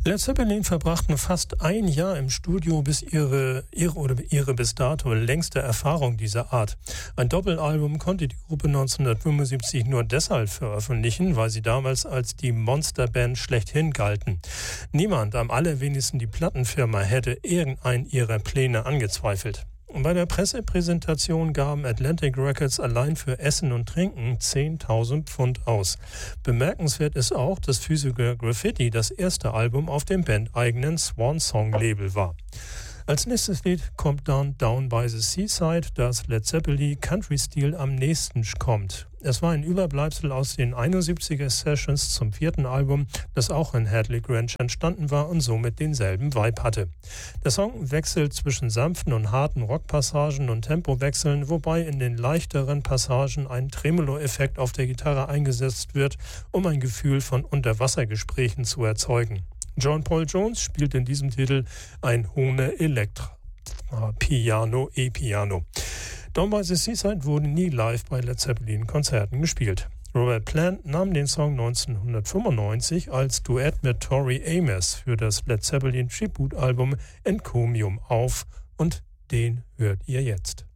Led Zeppelin verbrachten fast ein Jahr im Studio, bis ihre bis dato längste Erfahrung dieser Art. Ein Doppelalbum konnte die Gruppe 1975 nur deshalb veröffentlichen, weil sie damals als die Monsterband schlechthin galten. Niemand, am allerwenigsten die Plattenfirma, hätte irgendeinen ihrer Pläne angezweifelt. Bei der Pressepräsentation gaben Atlantic Records allein für Essen und Trinken 10.000 Pfund aus. Bemerkenswert ist auch, dass Physical Graffiti das erste Album auf dem bandeigenen Swan Song Label war. Als nächstes Lied kommt dann Down by the Seaside, das Led Zeppelin Country-Stil am nächsten kommt. Es war ein Überbleibsel aus den 71er Sessions zum vierten Album, das auch in Hadley Grange entstanden war und somit denselben Vibe hatte. Der Song wechselt zwischen sanften und harten Rockpassagen und Tempowechseln, wobei in den leichteren Passagen ein Tremolo-Effekt auf der Gitarre eingesetzt wird, um ein Gefühl von Unterwassergesprächen zu erzeugen. John Paul Jones spielt in diesem Titel ein Hohne Piano, E-Piano. Down by the Seaside wurde nie live bei Led Zeppelin Konzerten gespielt. Robert Plant nahm den Song 1995 als Duett mit Tori Amos für das Led Zeppelin Tributalbum Encomium auf und den hört ihr jetzt.